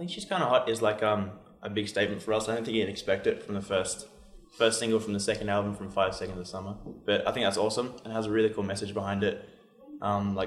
think She's Kind of Hot is like a big statement for us. I don't think you'd expect it from the first single from the second album, from 5 Seconds of Summer. But I think that's awesome and has a really cool message behind it.